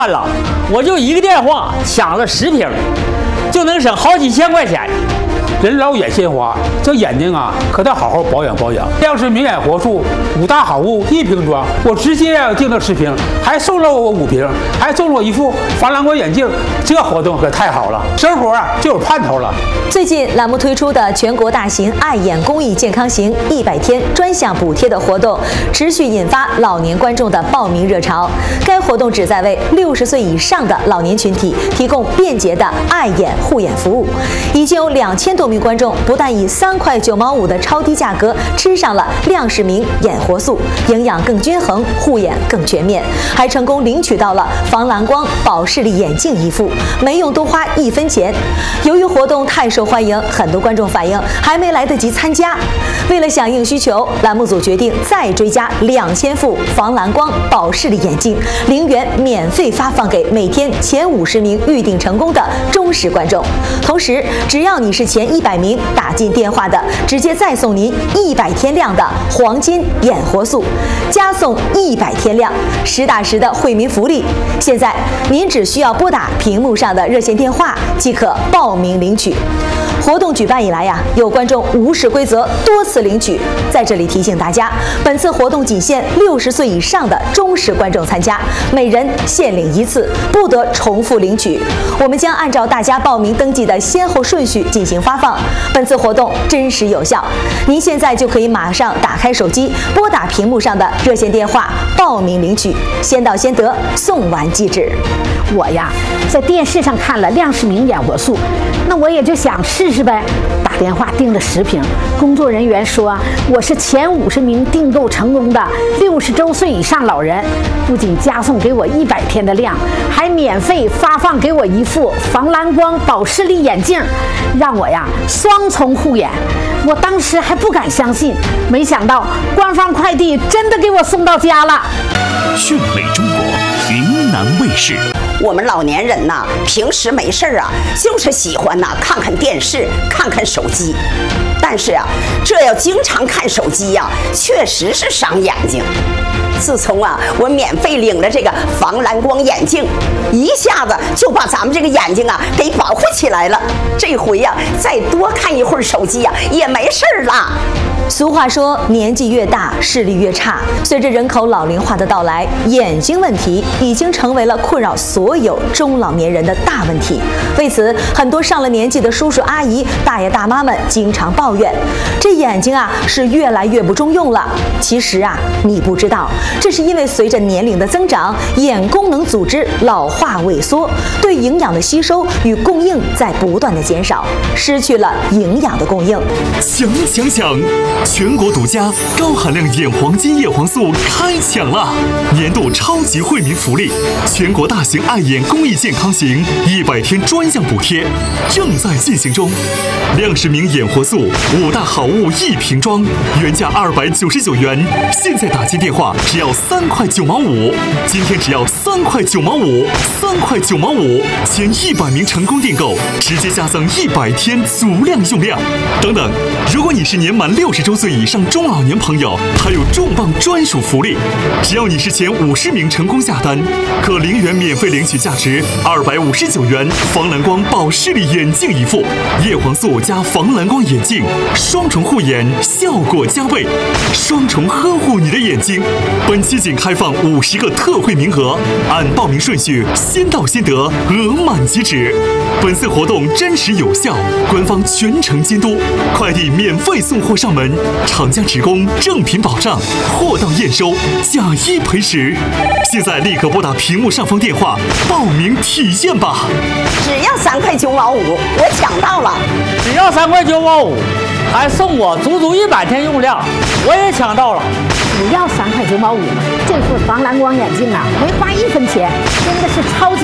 了，我就一个电话抢了10瓶，就能省好几千块钱。 人老眼先花，这眼睛啊可得好好保养保养。亮氏明眼活素5大好物1瓶装，我直接订了10瓶，还送了我5瓶，还送了我一副防蓝光眼镜。这活动可太好了，生活啊就有盼头了。 最近栏目推出的全国大型爱眼公益健康行100天专项补贴的活动，持续引发老年观众的报名热潮。该活动旨在为60岁以上的老年群体提供便捷的爱眼护眼服务。已经有2000多名观众不但以3块9毛5的超低价格吃上了亮氏明眼活素，营养更均衡，护眼更全面，还成功领取到了防蓝光保视力眼镜1副，没用多花1分钱。由于活动太受欢迎，很多观众反映还没来得及参加。为了响应需求，栏目组决定再追加2000副防蓝光保视力眼镜，0元免费发放给每天前50名预订成功的忠实观众。同时，只要你是前100名打进电话的，直接再送您100天量的黄金眼活素，加送100天量，实打实的惠民福利。现在您只需要拨打屏幕上的热线电话即可报名领取。活动举办以来有观众无视规则多次领取，在这里提醒大家，本次活动仅限60岁以上的忠实观众参加，每人限领1次，不得重复领取。我们将按照大家报名登记的先后顺序进行发放。本次活动真实有效，您现在就可以马上打开手机，拨打屏幕上的热线电话报名领取，先到先得，送完即止。 我在电视上看了亮氏明眼活素，那我也就想试试呗，打电话订了10瓶。工作人员说我是前50名订购成功的60周岁以上老人，不仅加送给我100天的量，还免费发放给我1副防蓝光保视力眼镜，让我双重护眼。我当时还不敢相信，没想到官方快递真的给我送到家了。 炫美中国，云南卫视。 我们老年人平时没事就是喜欢看看电视，看看手机。但是这要经常看手机确实是伤眼睛。自从我免费领了这个防蓝光眼镜，一下子就把咱们这个眼睛给保护起来了。这回再多看一会儿手机也没事了。 俗话说，年纪越大，视力越差。随着人口老龄化的到来，眼睛问题已经成为了困扰所有中老年人的大问题。为此，很多上了年纪的叔叔阿姨、大爷大妈们经常抱怨，这眼睛是越来越不中用了。其实你不知道，这是因为随着年龄的增长，眼功能组织老化萎缩，对营养的吸收与供应在不断的减少，失去了营养的供应。 想！全国独家高含量眼黄金叶黄素开抢了！年度超级惠民福利，全国大型爱眼公益健康行100天专项补贴正在进行中。亮氏明眼活素5大好物1瓶装，原价299元，现在打进电话只要3块9毛5，今天只要3块9毛5，3块9毛5，前100名成功订购，直接加赠100天足量用量。等等，如果你是年满60周岁以上中老年朋友，还有重磅专属福利，只要你是前50名成功下单，可0元免费领取价值259元防蓝光保视力眼镜1副，叶黄素加防蓝光眼镜，双重护眼，效果加倍，双重呵护你的眼睛。本期仅开放50个特惠名额，按报名顺序先到先得，额满即止。本次活动真实有效，官方全程监督，快递免费送货上门，厂家职工正品保障，货到验收，假一赔10。现在立刻拨打屏幕上方电话报名体验吧！ 只要3块9毛5，我抢到了！ 只要3块9毛5，还送我足100天用量，我也抢到了。 只要3块9毛5，这副防蓝光眼镜没花1分钱，真的是超级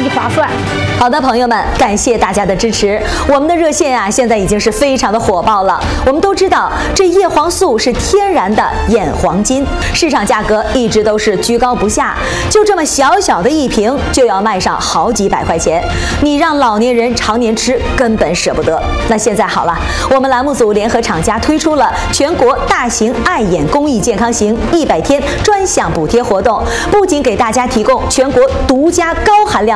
极划算。 好的，朋友们，感谢大家的支持。我们的热线啊，现在已经是非常的火爆了。我们都知道，这叶黄素是天然的眼黄金，市场价格一直都是居高不下，就这么小小的一瓶就要卖上好几百块钱，你让老年人常年吃根本舍不得。那现在好了，我们栏目组联合厂家推出了全国大型爱眼公益健康行100天专项补贴活动，不仅给大家提供全国独家高含量